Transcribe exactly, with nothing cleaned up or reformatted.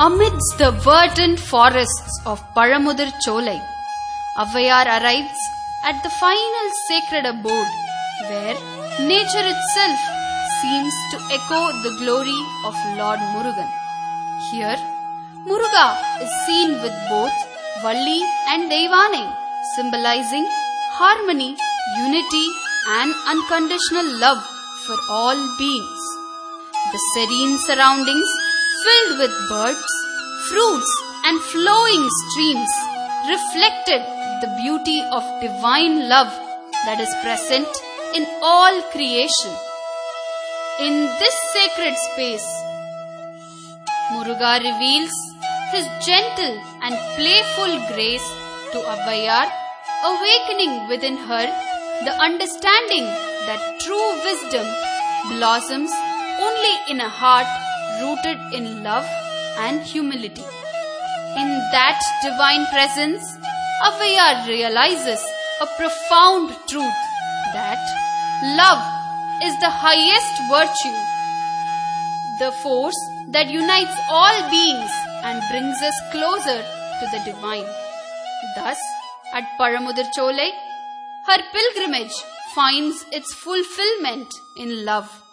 Amidst the verdant forests of Paramudir Cholai, Avvaiyar arrives at the final sacred abode where nature itself seems to echo the glory of Lord Murugan. Here, Muruga is seen with both Valli and Deivane, symbolizing harmony, unity and unconditional love for all beings. The serene surroundings filled with birds, fruits and flowing streams reflected the beauty of divine love that is present in all creation. In this sacred space, Muruga reveals his gentle and playful grace to Avvaiyar, awakening within her the understanding that true wisdom blossoms only in a heart rooted in love and humility. In that divine presence, Avvaiyar realizes a profound truth that love is the highest virtue, the force that unites all beings and brings us closer to the divine. Thus, at Paramudir Cholai, her pilgrimage finds its fulfillment in love.